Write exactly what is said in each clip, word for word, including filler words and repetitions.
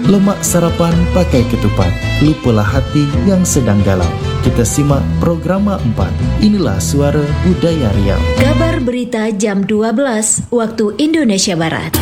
Lemak sarapan pakai ketupat, lupalah hati yang sedang galau. Kita simak Programa empat. Inilah Suara Budaya Riau. Kabar berita jam dua belas waktu Indonesia Barat.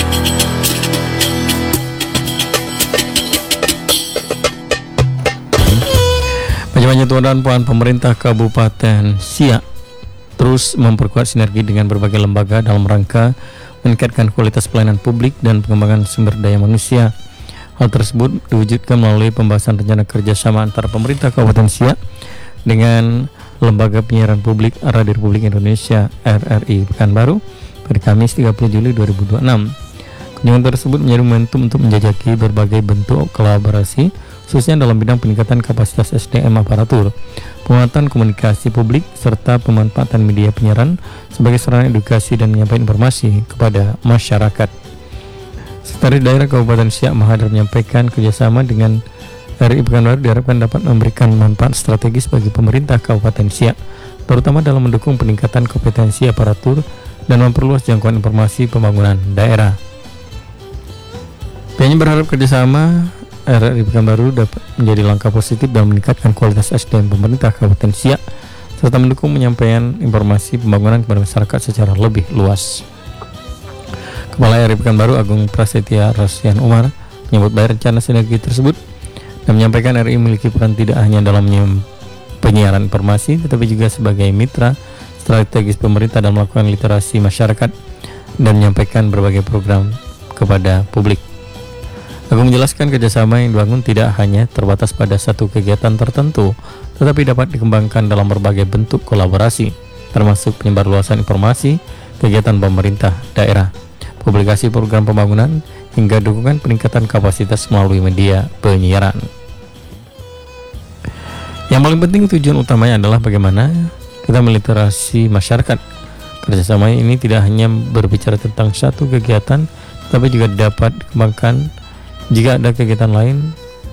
Panjang dan Puan pemerintah Kabupaten Siak terus memperkuat sinergi dengan berbagai lembaga dalam rangka meningkatkan kualitas pelayanan publik dan pengembangan sumber daya manusia. Hal tersebut diwujudkan melalui pembahasan rencana kerjasama antara pemerintah Kabupaten Siak dengan Lembaga Penyiaran Publik Radio Republik Indonesia R R I Pekanbaru pada Kamis tiga puluh Juli dua ribu dua puluh enam. Kunjungan tersebut menjadi momentum untuk menjajaki berbagai bentuk kolaborasi, khususnya dalam bidang peningkatan kapasitas S D M aparatur, penguatan komunikasi publik, serta pemanfaatan media penyiaran sebagai sarana edukasi dan menyampaikan informasi kepada masyarakat. Sekretaris Daerah Kabupaten Siak Mahadar menyampaikan kerjasama dengan R R I Pekanbaru diharapkan dapat memberikan manfaat strategis bagi pemerintah Kabupaten Siak, terutama dalam mendukung peningkatan kompetensi aparatur dan memperluas jangkauan informasi pembangunan daerah. Pihaknya berharap kerjasama R R I Pekanbaru dapat menjadi langkah positif dalam meningkatkan kualitas S D M pemerintah Kabupaten Siak serta mendukung penyampaian informasi pembangunan kepada masyarakat secara lebih luas. Kepala R R I Pekanbaru Agung Prasetya Rosyan Umar menyebut baik rencana sinergi tersebut dan menyampaikan R R I memiliki peran tidak hanya dalam penyiaran informasi tetapi juga sebagai mitra strategis pemerintah dalam melakukan literasi masyarakat dan menyampaikan berbagai program kepada publik. Agung menjelaskan kerjasama yang dibangun tidak hanya terbatas pada satu kegiatan tertentu, tetapi dapat dikembangkan dalam berbagai bentuk kolaborasi, termasuk penyebarluasan informasi, kegiatan pemerintah daerah, publikasi program pembangunan, hingga dukungan peningkatan kapasitas melalui media penyiaran. Yang paling penting tujuan utamanya adalah bagaimana kita meliterasi masyarakat. Kerjasama ini tidak hanya berbicara tentang satu kegiatan, tetapi juga dapat dikembangkan jika ada kegiatan lain.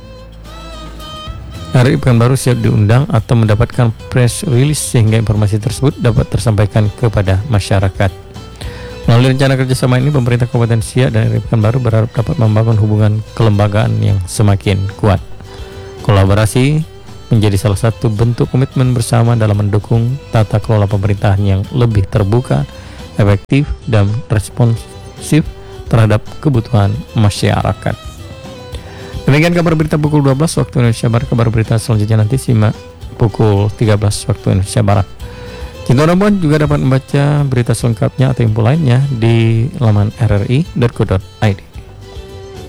R R I Pekanbaru siap diundang atau mendapatkan press release sehingga informasi tersebut dapat tersampaikan kepada masyarakat. Melalui rencana kerjasama ini, pemerintah Kabupaten Siak dan R R I Pekanbaru berharap dapat membangun hubungan kelembagaan yang semakin kuat. Kolaborasi menjadi salah satu bentuk komitmen bersama dalam mendukung tata kelola pemerintahan yang lebih terbuka, efektif, dan responsif terhadap kebutuhan masyarakat. Demikian kabar berita pukul dua belas waktu Indonesia Barat. Kabar berita selanjutnya nanti simak pukul tiga belas waktu Indonesia Barat. Cinta Rambuan juga dapat membaca berita selengkapnya atau info lainnya di laman r r i dot co dot i d.